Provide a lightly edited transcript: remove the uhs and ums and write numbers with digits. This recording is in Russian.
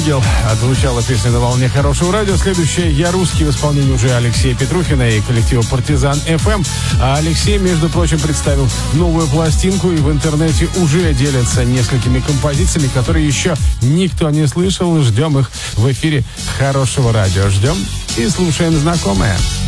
видел. Отзвучала песня на волне хорошего радио. Следующая «Я русский» в исполнении уже Алексея Петрухина и коллектива «Партизан FM». А Алексей, между прочим, представил новую пластинку и в интернете уже делятся несколькими композициями, которые еще никто не слышал. Ждем их в эфире хорошего радио. Ждем и слушаем знакомое.